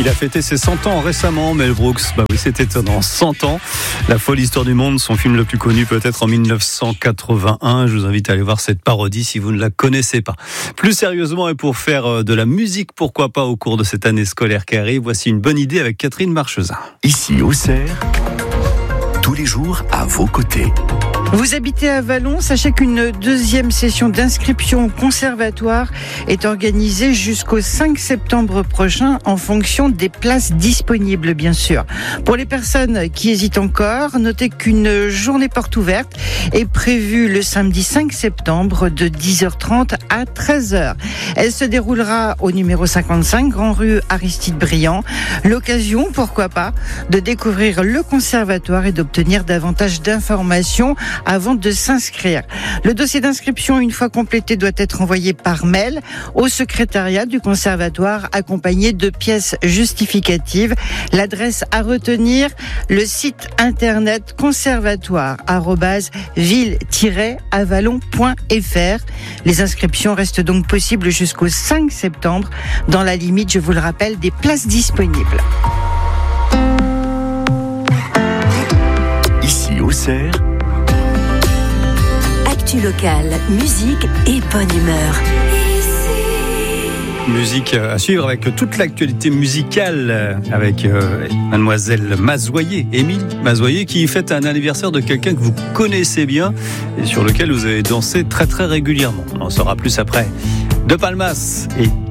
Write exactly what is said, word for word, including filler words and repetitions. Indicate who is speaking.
Speaker 1: Il a fêté ses cent ans récemment, Mel Brooks. Bah oui, c'est étonnant. cent ans. La folle histoire du monde, son film le plus connu peut-être en dix-neuf cent quatre-vingt-un. Je vous invite à aller voir cette parodie si vous ne la connaissez pas. Plus sérieusement, et pour faire de la musique, pourquoi pas, au cours de cette année scolaire qui arrive, voici une bonne idée avec Catherine Marchezin.
Speaker 2: Ici, Auxerre, tous les jours à vos côtés.
Speaker 3: Vous habitez à Vallon, sachez qu'une deuxième session d'inscription au conservatoire est organisée jusqu'au cinq septembre prochain en fonction des places disponibles, bien sûr. Pour les personnes qui hésitent encore, notez qu'une journée porte ouverte est prévue le samedi cinq septembre de dix heures trente à treize heures. Elle se déroulera au numéro cinquante-cinq, Grand Rue Aristide Briand. L'occasion, pourquoi pas, de découvrir le conservatoire et d'obtenir davantage d'informations avant de s'inscrire. Le dossier d'inscription, une fois complété, doit être envoyé par mail au secrétariat du conservatoire, accompagné de pièces justificatives. L'adresse à retenir, le site internet conservatoire arobase ville tiret avalon point f r. Les inscriptions restent donc possibles jusqu'au cinq septembre, dans la limite, je vous le rappelle, des places disponibles.
Speaker 2: Ici, Auxerre,
Speaker 4: actu locale, musique et bonne humeur.
Speaker 1: Musique à suivre avec toute l'actualité musicale avec euh, mademoiselle Mazoyer, Émile Mazoyer, qui fête un anniversaire de quelqu'un que vous connaissez bien et sur lequel vous avez dansé très très régulièrement. On en saura plus après. De Palmas et